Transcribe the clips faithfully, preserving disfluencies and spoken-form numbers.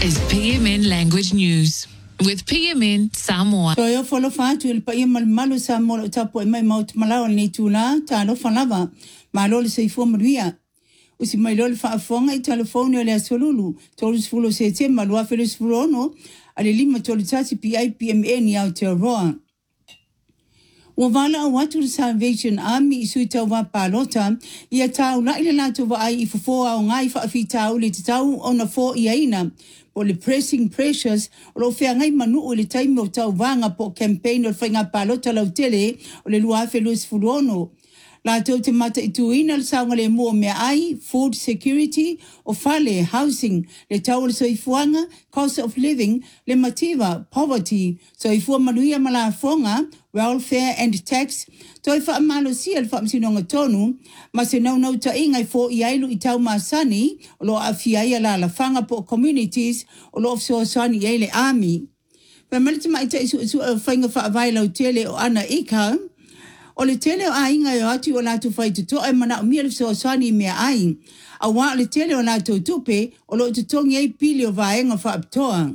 is P M N Language News with P M N Samoa. So yo follow fatu il pa yemal malu Samoa tapo mai maut malawa ni tula ta no falava malol se fo mria usi mai lol fa fonga i telefone le solulu tolus fulo se te malwa felis fulono ale lima tolitati P I P M N ya te roa Wavala watu Salvation Army suita wa palota ia tau la ile lato wa ai ifo au ngai fa fitau le tau ona fo iaina po le pressing pressures lo fe ngai manu o le time o tau vanga po campaign o fainga palota la tele o le lua felus fulono la tau te mata ituina le saunga le mua mea ai food security o fale housing le tau le soifuanga cost of living le mativa poverty soifua manuia mala fonga welfare and tax toi fa malo sia fa msinonga tonu ma se nau nau ta inga fo iailu i tau masani o lo afia ia la la fanga po communities o lo so sani ile army pa malti mai ta isu isu fanga fa vaila tele o ana ika o le tele o ainga yo atu o la tu fai tu to e mana o mia so sani me ai a wa le tele o la tu tupe o lo tu tongi e pili o vaenga fa aptoa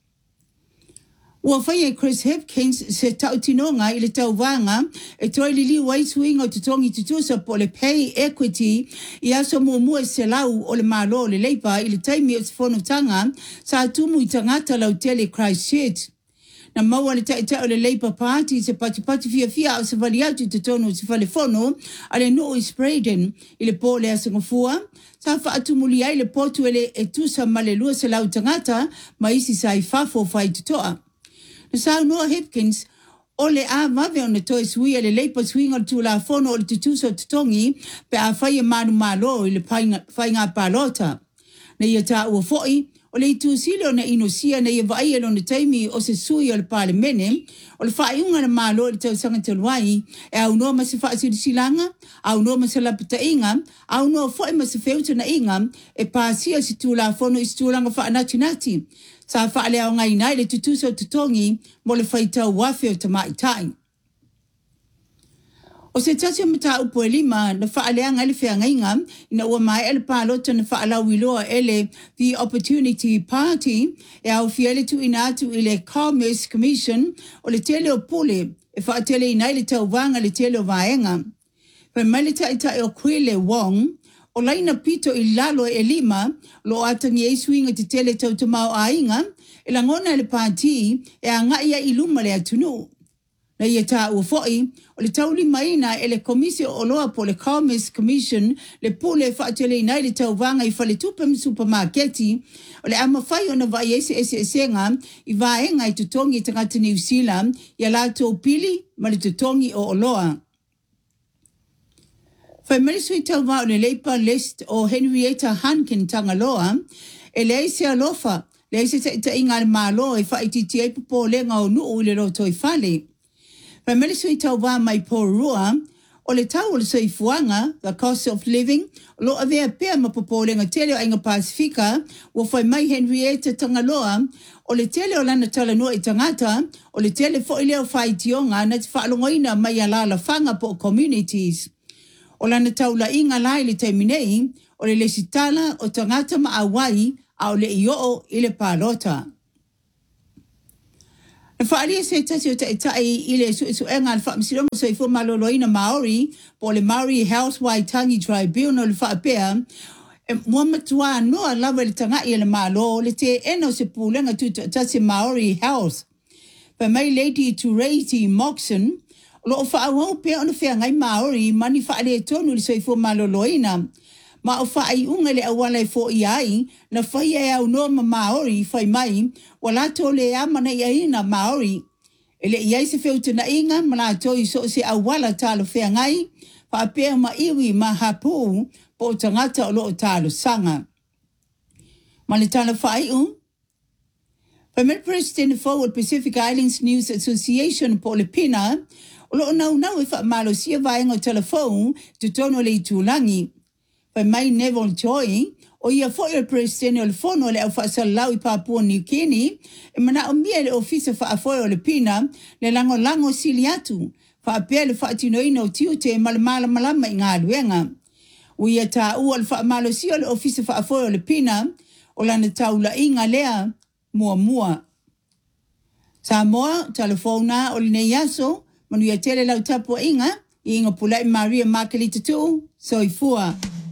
Wa fai Chris Hopkins se tautinonga i le tauvanga e toi lili wai swing o tutongi tutusa po le pay equity i aso mua se lau o le malo le leipa i le taimi o tfono tanga sa atumu i tangata lau tele Christchurch. Na maua le taita o le Labour Party se pati pati fia fia o se vali atu tutono se fale fono a le no i Spraden i le po le asangafua sa fa atumuli ai le potu ele e tusa malelua se lau tangata ma isi sa i fafo fai tutoa. Na sa noa Hopkins o le a vave o na toi sui le leipa swinga o tu la fono o le tutuso tutongi pe a fai manu malo i le fai ngā palota. Na ia ta ua foi o le itu silo na inosia na ia vai alo na taimi o se sui o le pale mene o le fai unga na malo le tau sanga te luai e au noa ma se fai siri silanga au noa ma se lapita inga au noa foi ma se feuta na inga e pasia si tu la fono i si tu langa fai nati nati sa fa le au ngai nai le tutuso tutongi mo le faita wafe o tamai tai. O se tasi mata upo e lima na fa le anga le fea ngainga ina ua mai ele palota na fa ala wiloa ele the Opportunity Party e au fiele tu ina atu i le Commerce Commission o le tele o pule e fa tele ina le tau vanga le tele o vaenga. Pa mele ta ita e o Kwile Wong o laina pito i lalo e lima lo atangi e swinga te tele tau tamau a inga e la ngona le pāti e a ngaia i luma le atunu. Na ia ta ua foi o le tau lima ina e le komisi o loa po le Commerce Commission le pule fa tele ina le tau vanga i fale tupem supermarketi o le ama fai o na vai ese ese esenga i vaenga i tutongi tangata New Zealand i la tau pili ma le tutongi o loa. Fai merisui tau vau le leipa list o Henrietta Hankin tangaloa, e le eise alofa, le eise ta ita inga le malo e fai titi e pupo lenga o nuu le roto i fale. Fai merisui tau vau mai porua, o le tau o le soifuanga, the cost of living, lo avea pea ma pupo lenga tele o inga Pasifika, wo fai mai Henrietta tangaloa, o le tele o lana talanua i tangata, o le tele fo ileo fai tionga na te whaalongoina mai alala fanga po communities. O lana taula inga lai le taiminei, o le lesitala o tangata ma awai au le ioo i le palota. Na whaalia se tasi o taitai i le su isu enga al whaamsirongo sa ifu maloloina Maori, po le Maori Health Waitangi Tribunal le whaapea, e mua matua noa lava le tangai le malo, le te eno se pūlenga tu tasi Maori Health. Pa mai Lady Tureiti Moxon, lo fa au pe ona fe ngai Maori mani fa le tonu le soifo maloloina ma o fa ai unga le awala fo iai na fa ia au no Maori fa mai wala to le amana ia ina Maori ele iai se fe utuna inga mala to i so se awala talo fe ngai fa pe ma iwi ma hapu po tangata lo talo sanga mali talo fa ai un Premier President Forward Pacific Islands News Association Polipina Olo nau nau e wha malo sia vaenga o telefon tu tono le tulangi. Pa mai Neville Choi, o ia fo il presidente o le fono le au wha salau i Papua New Guinea, e mana o mia le ofisa wha afoe o le pina, le lango lango sili atu, wha apea le wha atinoina o tiute e malamala malama i ngā luenga. O ia ta ua le wha malo sia o le ofisa wha afoe o le pina, o lana taula inga lea mua mua. Samoa, telefona o le yaso, manu ia tele lau tapu inga, inga pulai Maria Makalita tu, soifua.